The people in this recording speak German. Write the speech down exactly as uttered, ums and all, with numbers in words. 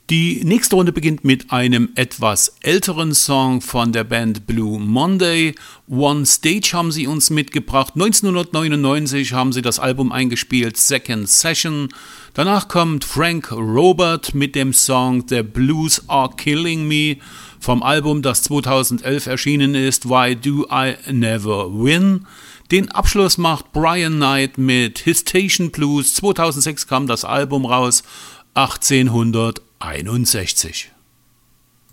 Die nächste Runde beginnt mit einem etwas älteren Song von der Band Blue Monday. One Stage haben sie uns mitgebracht. neunzehnhundertneunundneunzig haben sie das Album eingespielt, Second Session. Danach kommt Frank Robert mit dem Song The Blues Are Killing Me vom Album, das zweitausendelf erschienen ist, Why Do I Never Win? Den Abschluss macht Brian Knight mit His Station Blues. zweitausendsechs kam das Album raus, achtzehnhunderteinundsechzig.